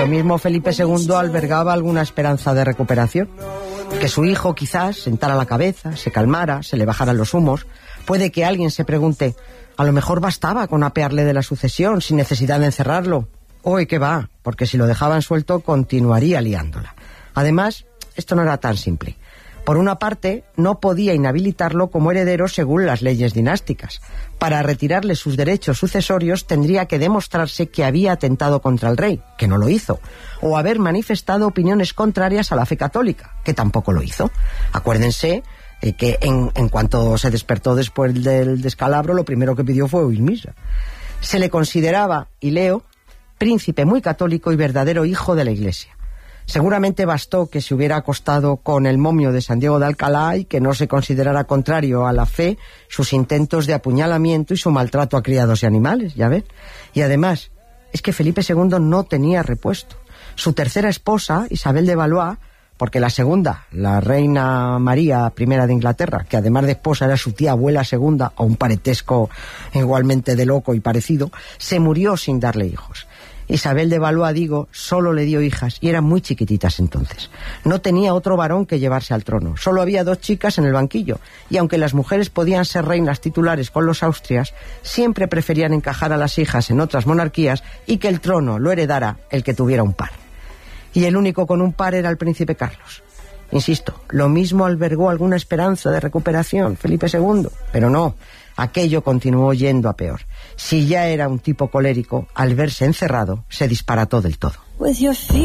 lo mismo Felipe II albergaba alguna esperanza de recuperación. Que su hijo quizás sentara la cabeza, se calmara, se le bajaran los humos. Puede que alguien se pregunte, a lo mejor bastaba con apearle de la sucesión sin necesidad de encerrarlo. Hoy que va, porque si lo dejaban suelto continuaría liándola. Además, esto no era tan simple. Por una parte, no podía inhabilitarlo como heredero según las leyes dinásticas. Para retirarle sus derechos sucesorios tendría que demostrarse que había atentado contra el rey, que no lo hizo, o haber manifestado opiniones contrarias a la fe católica, que tampoco lo hizo. Acuérdense que en cuanto se despertó después del descalabro, lo primero que pidió fue oír misa. Se le consideraba, y leo, príncipe muy católico y verdadero hijo de la Iglesia. Seguramente bastó que se hubiera acostado con el momio de San Diego de Alcalá y que no se considerara contrario a la fe sus intentos de apuñalamiento y su maltrato a criados y animales, ¿ya ven? Y además, es que Felipe II no tenía repuesto. Su tercera esposa, Isabel de Valois, porque la segunda, la reina María I de Inglaterra, que además de esposa era su tía abuela segunda, o un parentesco igualmente de loco y parecido, se murió sin darle hijos. Isabel de Valois, digo, solo le dio hijas y eran muy chiquititas entonces. No tenía otro varón que llevarse al trono. Solo había 2 chicas en el banquillo. Y aunque las mujeres podían ser reinas titulares con los Austrias, siempre preferían encajar a las hijas en otras monarquías y que el trono lo heredara el que tuviera un par. Y el único con un par era el príncipe Carlos. Insisto, lo mismo albergó alguna esperanza de recuperación Felipe II, pero no. Aquello continuó yendo a peor. Si ya era un tipo colérico, al verse encerrado, se disparató del todo.